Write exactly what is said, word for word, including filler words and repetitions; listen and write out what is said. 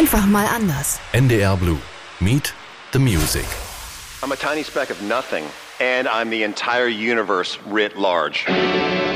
Einfach mal anders. N D R Blue. Meet the Music. I'm a tiny speck of nothing, and I'm the entire universe writ large.